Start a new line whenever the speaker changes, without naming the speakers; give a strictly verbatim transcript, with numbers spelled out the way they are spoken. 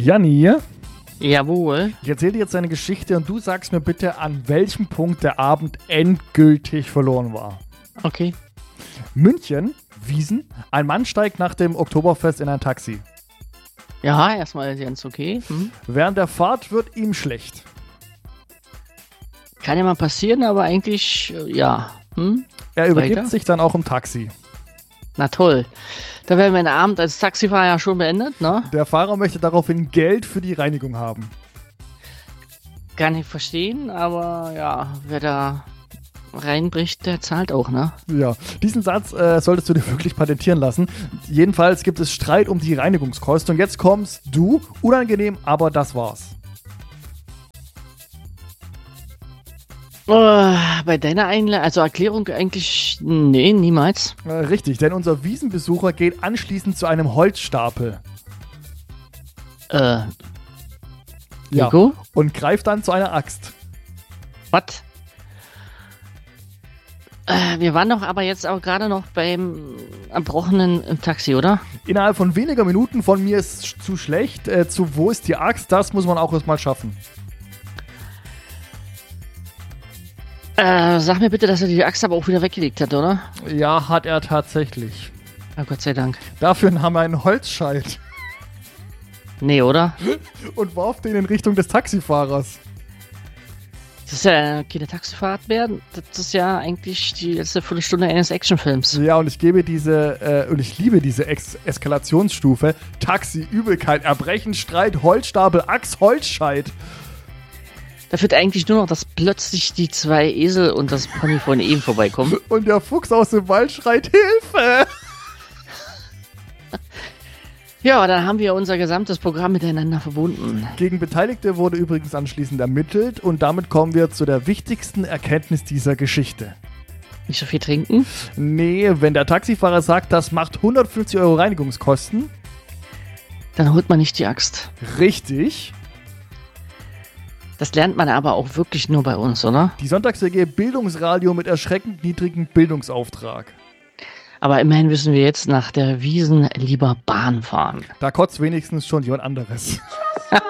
Janni,
Jawohl.
ich erzähle dir jetzt eine Geschichte und du sagst mir bitte, an welchem Punkt der Abend endgültig verloren war.
Okay.
München, Wiesn, ein Mann steigt nach dem Oktoberfest in ein Taxi.
Ja, erstmal ganz okay. Hm.
Während der Fahrt wird ihm schlecht.
Kann ja mal passieren, aber eigentlich, äh, ja. Hm?
Er übergibt
Weiter?
sich dann auch im Taxi.
Na toll. Da wäre mein Abend als Taxifahrer ja schon beendet, ne?
Der Fahrer möchte daraufhin Geld für die Reinigung haben.
Kann ich verstehen, aber ja, wer da reinbricht, der zahlt auch, ne?
Ja, diesen Satz äh, solltest du dir wirklich patentieren lassen. Jedenfalls gibt es Streit um die Reinigungskosten und jetzt kommst du. Unangenehm, aber das war's.
Oh, bei deiner Einle also Erklärung eigentlich, nee, niemals.
Äh, richtig, denn unser Wiesenbesucher geht anschließend zu einem Holzstapel.
Äh,
Ja,
Nico?
und greift dann zu einer Axt.
Was? Äh, wir waren doch aber jetzt auch gerade noch beim Erbrochenen im Taxi, oder?
Innerhalb von weniger Minuten von mir ist sch- zu schlecht, äh, zu wo ist die Axt, das muss man auch erstmal schaffen.
Äh, sag mir bitte, dass er die Axt aber auch wieder weggelegt hat, oder?
Ja, hat er tatsächlich.
Na, Gott sei Dank.
Dafür haben wir einen Holzscheit
Nee, oder?
und warf den in Richtung des Taxifahrers.
Das ist ja keine Taxifahrt mehr. Das ist ja eigentlich die letzte Viertelstunde eines Actionfilms.
Ja, und ich gebe diese, äh, und ich liebe diese Ex- Eskalationsstufe. Taxi, Übelkeit, Erbrechen, Streit, Holzstapel, Axt, Holzscheit.
Da führt eigentlich nur noch, dass plötzlich die zwei Esel und das Pony von eben vorbeikommen.
Und der Fuchs aus dem Wald schreit Hilfe!
Ja, dann haben wir unser gesamtes Programm miteinander verbunden.
Gegen Beteiligte wurde übrigens anschließend ermittelt und damit kommen wir zu der wichtigsten Erkenntnis dieser Geschichte.
Nicht so viel trinken.
Nee, wenn der Taxifahrer sagt, das macht hundertfünfzig Euro Reinigungskosten,
Dann holt man nicht die Axt.
richtig.
Das lernt man aber auch wirklich nur bei uns, oder?
Die Sonntags-W G Bildungsradio mit erschreckend niedrigem Bildungsauftrag.
Aber immerhin wissen wir jetzt nach der Wiesn lieber Bahn fahren.
Da kotzt wenigstens schon jemand anderes.